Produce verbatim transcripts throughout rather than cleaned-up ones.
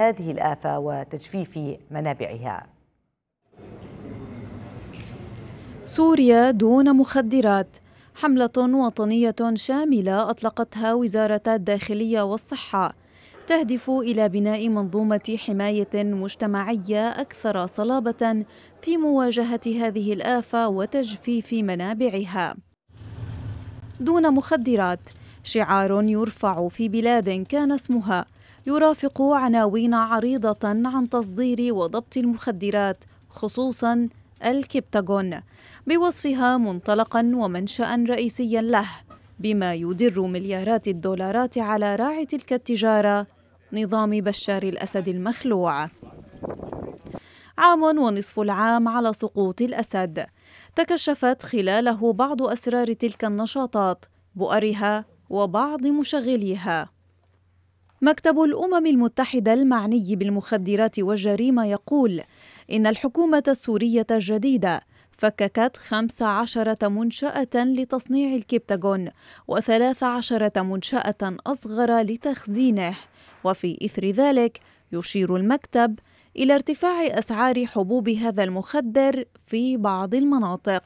هذه الآفة وتجفيف منابعها. سوريا دون مخدرات، حملة وطنية شاملة أطلقتها وزارة الداخلية والصحة، تهدف إلى بناء منظومة حماية مجتمعية أكثر صلابة في مواجهة هذه الآفة وتجفيف منابعها. دون مخدرات شعار يرفع في بلاد كان اسمها يرافق عناوين عريضة عن تصدير وضبط المخدرات، خصوصاً الكبتاغون، بوصفها منطلقاً ومنشأ رئيسياً له، بما يدر مليارات الدولارات على راعي تلك التجارة، نظام بشار الأسد المخلوع. عام ونصف العام على سقوط الأسد، تكشفت خلاله بعض أسرار تلك النشاطات، بؤرها وبعض مشغليها. مكتب الأمم المتحدة المعني بالمخدرات والجريمة يقول إن الحكومة السورية الجديدة فككت خمس عشرة منشأة لتصنيع الكبتاغون وثلاث عشرة منشأة أصغر لتخزينه، وفي إثر ذلك يشير المكتب إلى ارتفاع أسعار حبوب هذا المخدر في بعض المناطق.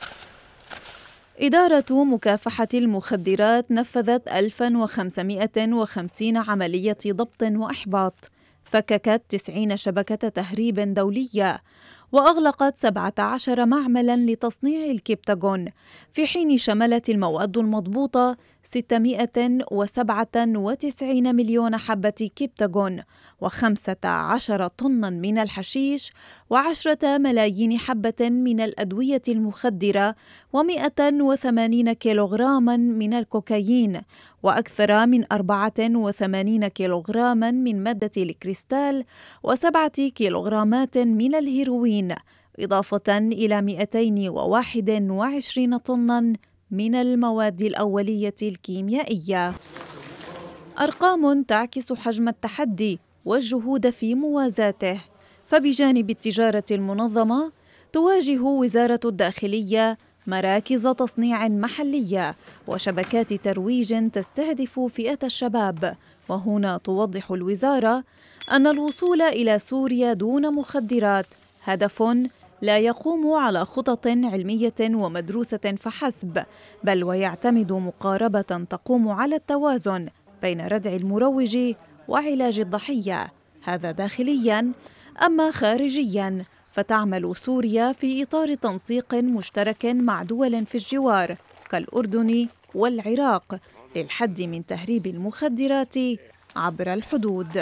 إدارة مكافحة المخدرات نفذت ألف وخمسمائة وخمسين عملية ضبط وإحباط، فككت تسعين شبكة تهريب دولية، وأغلقت سبعة عشر معملاً لتصنيع الكبتاغون، في حين شملت المواد المضبوطة ستمائة وسبعة وتسعين مليون حبة كبتاغون، وخمسة عشر طناً من الحشيش، وعشرة ملايين حبة من الأدوية المخدرة، ومائة وثمانين كيلوغراما من الكوكايين، وأكثر من أربعة وثمانين كيلوغراما من مادة الكريستال، وسبعة كيلوغرامات من الهيروين، إضافة إلى مئتين وواحد وعشرين طناً من المواد الأولية الكيميائية. أرقام تعكس حجم التحدي والجهود في موازاته، فبجانب التجارة المنظمة تواجه وزارة الداخلية مراكز تصنيع محلية وشبكات ترويج تستهدف فئة الشباب. وهنا توضح الوزارة أن الوصول إلى سوريا دون مخدرات هدف لا يقوم على خطط علمية ومدروسة فحسب، بل ويعتمد مقاربة تقوم على التوازن بين ردع المروج وعلاج الضحية، هذا داخلياً. أما خارجياً فتعمل سوريا في إطار تنسيق مشترك مع دول في الجوار كالأردن والعراق للحد من تهريب المخدرات عبر الحدود.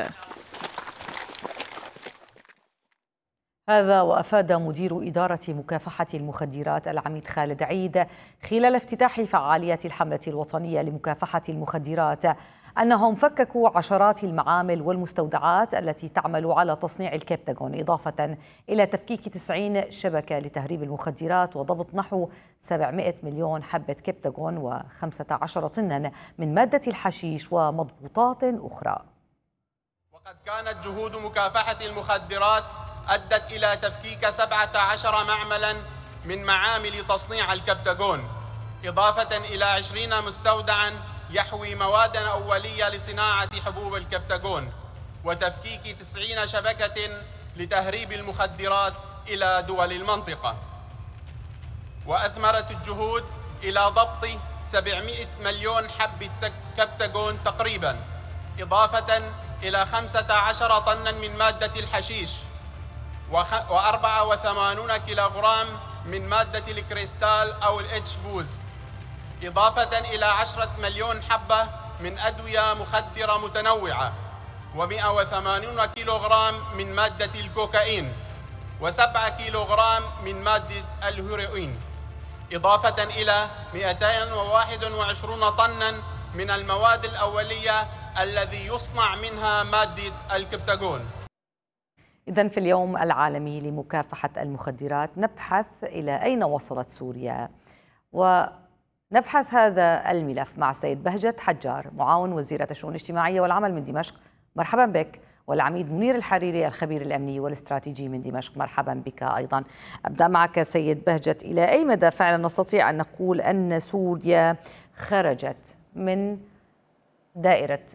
هذا وأفاد مدير إدارة مكافحة المخدرات العميد خالد عيد خلال افتتاح فعاليات الحملة الوطنية لمكافحة المخدرات أنهم فككوا عشرات المعامل والمستودعات التي تعمل على تصنيع الكبتاغون، إضافة إلى تفكيك تسعين شبكة لتهريب المخدرات وضبط نحو سبعمائة مليون حبة كبتاغون وخمسة عشر طنا من مادة الحشيش ومضبوطات أخرى. وقد كانت جهود مكافحة المخدرات أدت إلى تفكيك سبعة عشر معملاً من معامل تصنيع الكبتاغون، إضافة إلى عشرين مستودعاً يحوي مواد أولية لصناعة حبوب الكبتاغون، وتفكيك تسعين شبكة لتهريب المخدرات إلى دول المنطقة. وأثمرت الجهود إلى ضبط سبعمائة مليون حبة كبتاغون تقريباً، إضافة إلى خمسة عشر طناً من مادة الحشيش وأربعة وثمانين كيلوغرام من مادة الكريستال أو الاتش بوز، إضافة إلى عشرة مليون حبة من أدوية مخدرة متنوعة، ومئة وثمانين كيلوغرام من مادة الكوكايين، وسبعة كيلوغرام من مادة الهيروين، إضافة إلى مئتين وواحد وعشرين طناً من المواد الأولية الذي يصنع منها مادة الكبتاغون. إذن في اليوم العالمي لمكافحة المخدرات نبحث إلى أين وصلت سوريا، ونبحث هذا الملف مع السيد بهجت حجار معاون وزيرة الشؤون الاجتماعية والعمل من دمشق. مرحبا بك. والعميد منير الحريري الخبير الأمني والاستراتيجي من دمشق، مرحبا بك أيضا. أبدأ معك سيد بهجت، إلى أي مدى فعلا نستطيع أن نقول أن سوريا خرجت من دائرة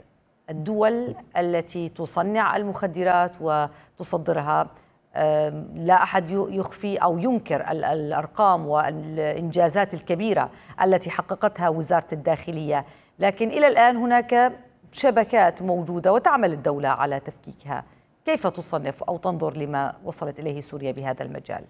الدول التي تصنع المخدرات وتصدرها. لا أحد يخفي أو ينكر الأرقام والإنجازات الكبيرة التي حققتها وزارة الداخلية، لكن إلى الآن هناك شبكات موجودة وتعمل الدولة على تفكيكها. كيف تصنف أو تنظر لما وصلت إليه سوريا بهذا المجال؟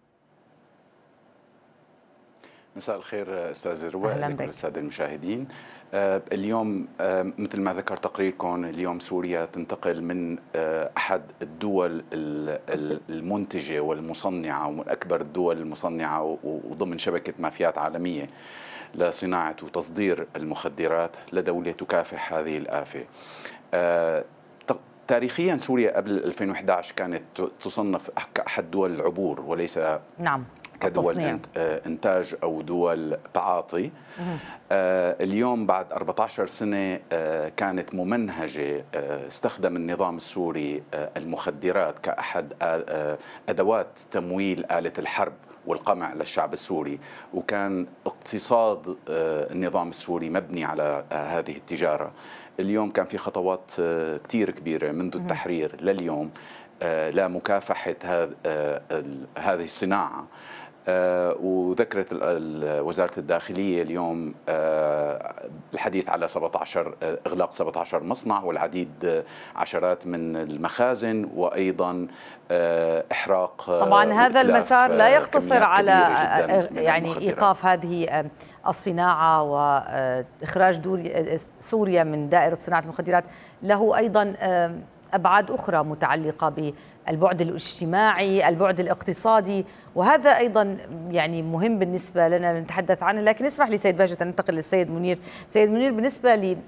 مساء الخير أستاذ رواء لكل السادة المشاهدين. آه اليوم آه مثل ما ذكر تقريركم، اليوم سوريا تنتقل من آه أحد الدول المنتجة والمصنعة ومن أكبر الدول المصنعة وضمن شبكة مافيات عالمية لصناعة وتصدير المخدرات لدولة تكافح هذه الآفة. آه تاريخيا سوريا قبل ألفين وإحدى عشر كانت تصنف كأحد دول العبور وليس نعم كدول إنتاج أو دول تعاطي. آه اليوم بعد أربعة عشر سنة آه كانت ممنهجة. آه استخدم النظام السوري آه المخدرات كأحد آه أدوات تمويل آلة الحرب والقمع للشعب السوري، وكان اقتصاد آه النظام السوري مبني على آه هذه التجارة. اليوم كان في خطوات آه كتير كبيرة منذ التحرير لليوم آه لمكافحة هذه آه هذه الصناعة. آه وذكرت وزارة الداخلية اليوم آه الحديث على سبعة عشر آه إغلاق سبعة عشر مصنع والعديد آه عشرات من المخازن، وأيضا آه إحراق. طبعا هذا المسار لا يقتصر على يعني إيقاف هذه الصناعة وإخراج سوريا من دائرة صناعة المخدرات، له أيضا آه أبعاد أخرى متعلقة بالبعد الاجتماعي، البعد الاقتصادي، وهذا أيضا يعني مهم بالنسبة لنا نتحدث عنه. لكن اسمح لي سيد باشا ننتقل للسيد منير. سيد منير، بالنسبة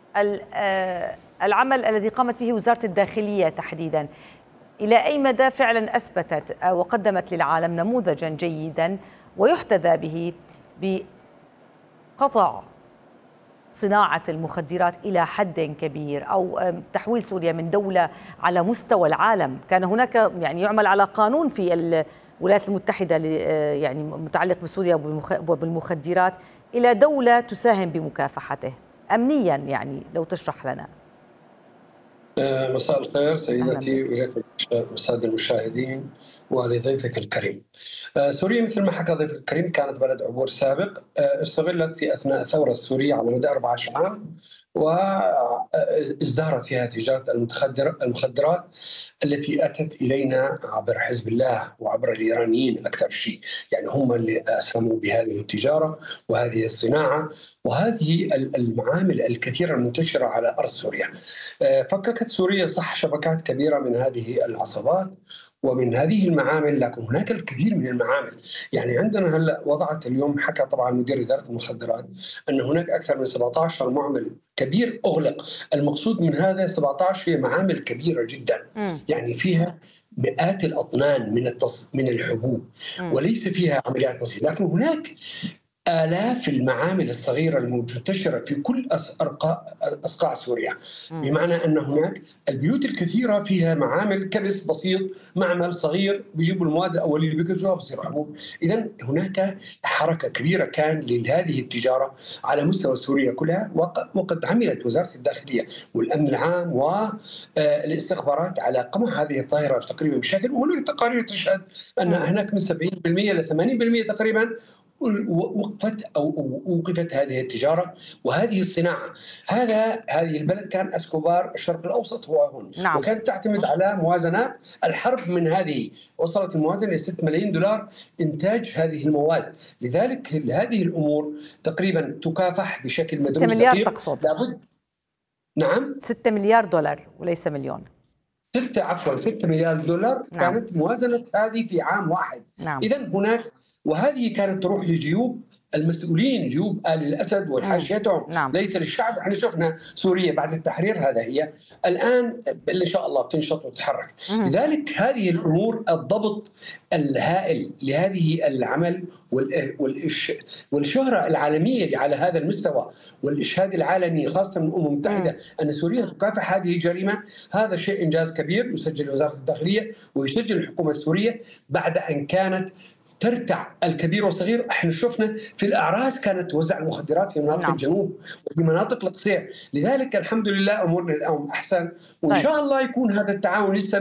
للعمل الذي قامت به وزارة الداخلية تحديدا، إلى أي مدى فعلا أثبتت وقدمت للعالم نموذجا جيدا ويحتذى به بقطع صناعة المخدرات إلى حد كبير، أو تحويل سوريا من دولة على مستوى العالم؟ كان هناك يعني يعمل على قانون في الولايات المتحدة يعني متعلق بسوريا وبالمخدرات إلى دولة تساهم بمكافحته أمنيا، يعني لو تشرح لنا. مساء الخير سيدتي وإليكم السادة المشاهدين ولضيفك الكريم. سوريا مثل ما حكى ضيفك الكريم كانت بلد عبور سابق، استغلت في أثناء الثورة السورية على مدى أربعة عشر عام وازدهرت فيها تجارة المخدرات التي أتت إلينا عبر حزب الله وعبر الإيرانيين أكثر شيء، يعني هم اللي أسهموا بهذه التجارة وهذه الصناعة وهذه المعامل الكثيرة المنتشرة على أرض سوريا. فككت سوريا صح شبكات كبيرة من هذه العصابات ومن هذه المعامل، لكن هناك الكثير من المعامل. يعني عندنا هلا وضعت اليوم، حكى طبعا مدير إدارة المخدرات أن هناك أكثر من سبعة عشر معمل كبير أغلق. المقصود من هذا سبعة عشر هي معامل كبيرة جدا، م. يعني فيها مئات الأطنان من التص... من الحبوب، م. وليس فيها عمليات بسيطة، لكن هناك آلاف المعامل الصغيرة المنتشرة في كل أصقاع سوريا، بمعنى أن هناك البيوت الكثيرة فيها معامل كبس بسيط، معمل صغير بيجيبوا المواد الأولية اللي بيكبسوها بصير حبوب. إذن هناك حركة كبيرة كان لهذه التجارة على مستوى سوريا كلها، وقد عملت وزارة الداخلية والأمن العام والاستخبارات على قمع هذه الظاهرة تقريبا بشكل، وهناك تقارير تشهد أن هناك من سبعين بالمئة ل ثمانين بالمئة تقريبا وقفت أو وقفت هذه التجارة وهذه الصناعة. هذا هذه البلد كان اسكوبار الشرق الأوسط هو هون، نعم. وكانت تعتمد على موازنات الحرب. من هذه وصلت الموازنة إلى ستة ملايين دولار إنتاج هذه المواد. لذلك هذه الأمور تقريبا تكافح بشكل مدروس. ستة مليار تقصد؟ لابد. نعم، ستة مليار دولار وليس مليون. ستة عفوا ستة مليار دولار، نعم. كانت موازنة هذه في عام واحد، نعم. إذن هناك، وهذه كانت تروح لجيوب المسؤولين، جيوب آل الأسد والحاشيتهم، نعم. ليس للشعب. احنا شفنا سوريا بعد التحرير، هذا هي الآن إن شاء الله بتنشط وتتحرك. مم. لذلك هذه الأمور، الضبط الهائل لهذه العمل والشهرة العالمية على هذا المستوى والإشهاد العالمي خاصة من الأمم المتحدة مم. أن سوريا تكافح هذه الجريمة، هذا شيء إنجاز كبير يسجل وزارة الداخلية ويسجل الحكومة السورية بعد أن كانت ترتع الكبير والصغير. احنا شفنا في الاعراس كانت توزع المخدرات في مناطق نعم. الجنوب وفي مناطق القصير، لذلك الحمد لله امورنا الان احسن، وان طيب. شاء الله يكون هذا التعاون يستمر.